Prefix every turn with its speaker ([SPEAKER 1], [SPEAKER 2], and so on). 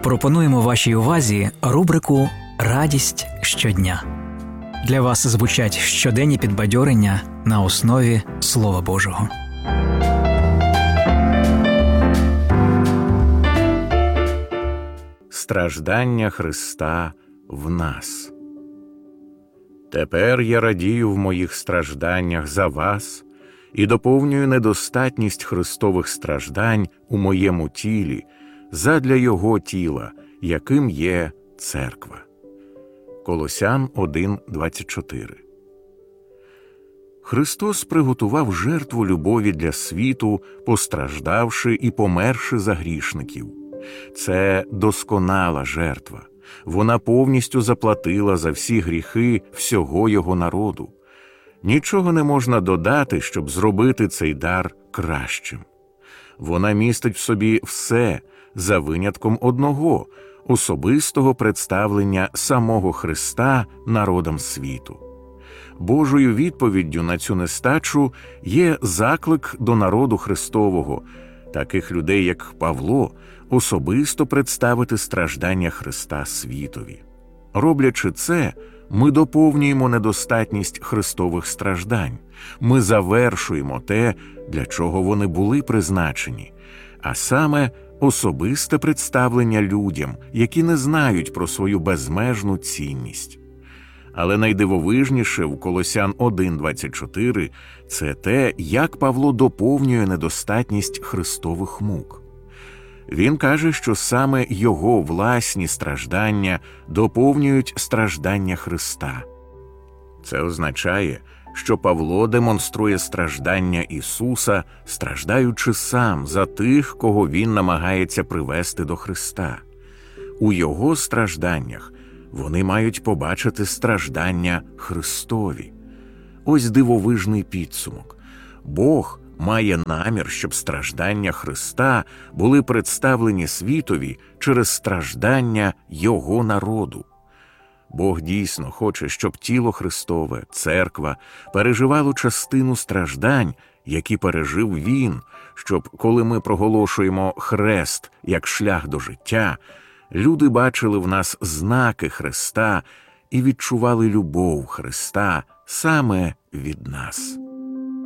[SPEAKER 1] Пропонуємо вашій увазі рубрику «Радість щодня». Для вас звучать щоденні підбадьорення на основі Слова Божого.
[SPEAKER 2] Страждання Христа в нас. Тепер я радію в моїх стражданнях за вас і доповнюю недостатність Христових страждань у моєму тілі задля Його тіла, яким є церква. Колосян 1:24. Христос приготував жертву любові для світу, постраждавши і померши за грішників. Це досконала жертва. Вона повністю заплатила за всі гріхи всього Його народу. Нічого не можна додати, щоб зробити цей дар кращим. Вона містить в собі все, за винятком одного – особистого представлення самого Христа народам світу. Божою відповіддю на цю нестачу є заклик до народу Христового, таких людей, як Павло, особисто представити страждання Христа світові. Роблячи це, ми доповнюємо недостатність Христових страждань. Ми завершуємо те, для чого вони були призначені, а саме особисте представлення людям, які не знають про свою безмежну цінність. Але найдивовижніше в Колосян 1:24 – це те, як Павло доповнює недостатність Христових мук. Він каже, що саме його власні страждання доповнюють страждання Христа. Це означає, що Павло демонструє страждання Ісуса, страждаючи сам за тих, кого він намагається привести до Христа. У його стражданнях вони мають побачити страждання Христові. Ось дивовижний підсумок. Бог має намір, щоб страждання Христа були представлені світові через страждання Його народу. Бог дійсно хоче, щоб тіло Христове, церква, переживало частину страждань, які пережив Він, щоб, коли ми проголошуємо хрест як шлях до життя, люди бачили в нас знаки Христа і відчували любов Христа саме від нас.